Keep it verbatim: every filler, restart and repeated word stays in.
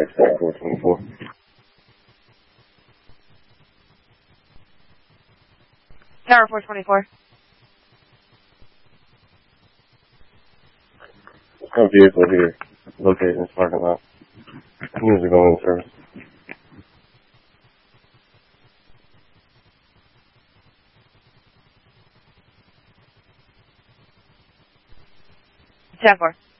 Contact Tower four twenty-four. Tower four twenty-four. No vehicle here located in this parking lot. Units are going in service. ten four.